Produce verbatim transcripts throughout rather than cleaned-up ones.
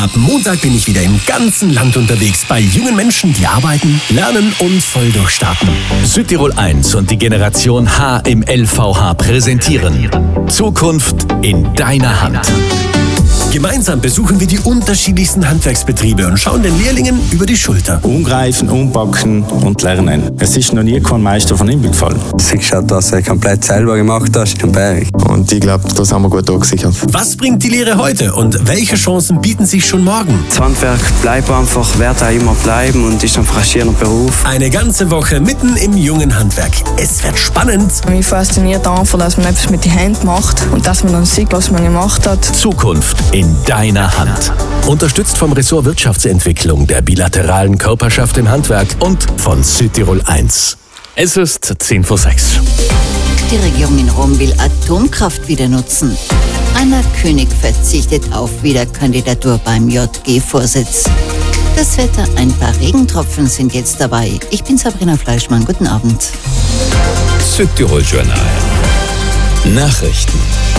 Ab Montag bin ich wieder im ganzen Land unterwegs bei jungen Menschen, die arbeiten, lernen und voll durchstarten. Südtirol eins und die Generation H im L V H präsentieren Zukunft in deiner Hand. Gemeinsam besuchen wir die unterschiedlichsten Handwerksbetriebe und schauen den Lehrlingen über die Schulter. Umgreifen, umpacken und lernen. Es ist noch nie kein Meister von ihm gefallen. Ich schaue, dass er komplett selber gemacht hast im Berg. Und ich glaube, das haben wir gut abgesichert. Was bringt die Lehre heute und welche Chancen bieten sich schon morgen? Das Handwerk bleibt einfach, wird auch immer bleiben und ist ein fraschierender Beruf. Eine ganze Woche mitten im jungen Handwerk. Es wird spannend. Mich fasziniert einfach, dass man etwas mit den Händen macht und dass man dann sieht, was man gemacht hat. Zukunft in deiner Hand. Unterstützt vom Ressort Wirtschaftsentwicklung, der bilateralen Körperschaft im Handwerk und von Südtirol eins. Es ist zehn vor sechs. Die Regierung in Rom will Atomkraft wieder nutzen. Anna König verzichtet auf Wiederkandidatur beim J G-Vorsitz. Das Wetter, ein paar Regentropfen sind jetzt dabei. Ich bin Sabrina Fleischmann, guten Abend. Südtirol Journal. Nachrichten.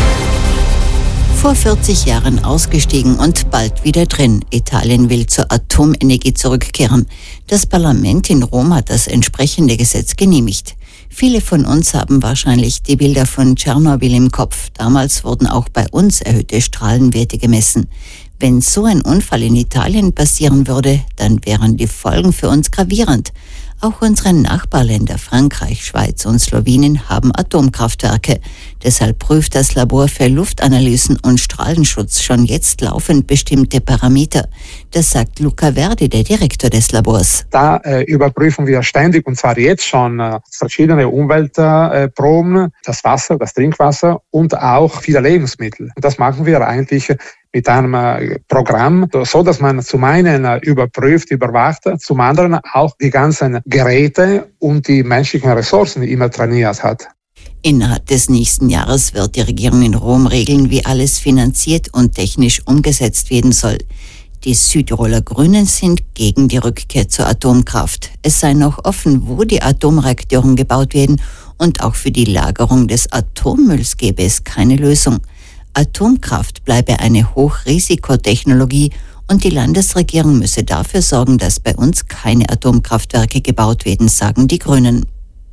Vor vierzig Jahren ausgestiegen und bald wieder drin. Italien will zur Atomenergie zurückkehren. Das Parlament in Rom hat das entsprechende Gesetz genehmigt. Viele von uns haben wahrscheinlich die Bilder von Tschernobyl im Kopf. Damals wurden auch bei uns erhöhte Strahlenwerte gemessen. Wenn so ein Unfall in Italien passieren würde, dann wären die Folgen für uns gravierend. Auch unsere Nachbarländer Frankreich, Schweiz und Slowenien haben Atomkraftwerke. Deshalb prüft das Labor für Luftanalysen und Strahlenschutz schon jetzt laufend bestimmte Parameter. Das sagt Luca Verdi, der Direktor des Labors. Da äh, überprüfen wir ständig, und zwar jetzt schon, äh, verschiedene Umweltproben, äh, das Wasser, das Trinkwasser und auch viele Lebensmittel. Und das machen wir eigentlich mit einem äh, Programm, so dass man zum einen äh, überprüft, überwacht, zum anderen auch die ganzen Geräte und die menschlichen Ressourcen immer trainiert hat. Innerhalb des nächsten Jahres wird die Regierung in Rom regeln, wie alles finanziert und technisch umgesetzt werden soll. Die Südtiroler Grünen sind gegen die Rückkehr zur Atomkraft. Es sei noch offen, wo die Atomreaktoren gebaut werden, und auch für die Lagerung des Atommülls gäbe es keine Lösung. Atomkraft bleibe eine Hochrisikotechnologie und die Landesregierung müsse dafür sorgen, dass bei uns keine Atomkraftwerke gebaut werden, sagen die Grünen.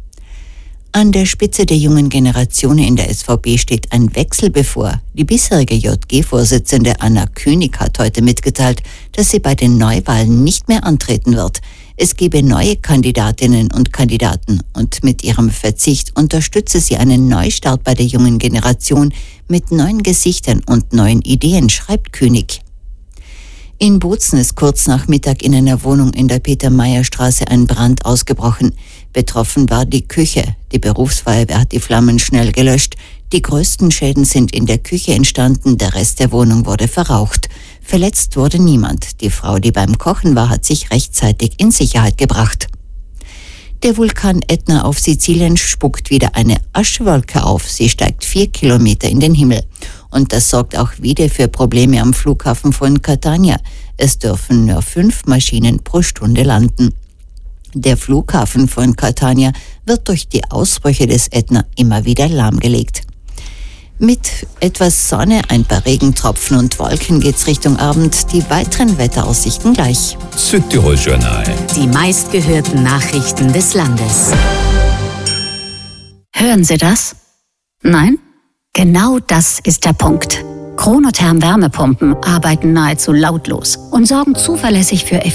An der Spitze der jungen Generation in der S V P steht ein Wechsel bevor. Die bisherige J G-Vorsitzende Anna König hat heute mitgeteilt, dass sie bei den Neuwahlen nicht mehr antreten wird. Es gebe neue Kandidatinnen und Kandidaten und mit ihrem Verzicht unterstütze sie einen Neustart bei der jungen Generation mit neuen Gesichtern und neuen Ideen, schreibt König. In Bozen ist kurz nach Mittag in einer Wohnung in der Peter-Meyer-Straße ein Brand ausgebrochen. Betroffen war die Küche. Die Berufsfeuerwehr hat die Flammen schnell gelöscht. Die größten Schäden sind in der Küche entstanden, der Rest der Wohnung wurde verraucht. Verletzt wurde niemand. Die Frau, die beim Kochen war, hat sich rechtzeitig in Sicherheit gebracht. Der Vulkan Ätna auf Sizilien spuckt wieder eine Aschewolke auf. Sie steigt vier Kilometer in den Himmel. Und das sorgt auch wieder für Probleme am Flughafen von Catania. Es dürfen nur fünf Maschinen pro Stunde landen. Der Flughafen von Catania wird durch die Ausbrüche des Ätna immer wieder lahmgelegt. Mit etwas Sonne, ein paar Regentropfen und Wolken geht's Richtung Abend. Die weiteren Wetteraussichten gleich. Südtirol Journal. Die meistgehörten Nachrichten des Landes. Hören Sie das? Nein? Genau das ist der Punkt. Chronotherm Wärmepumpen arbeiten nahezu lautlos und sorgen zuverlässig für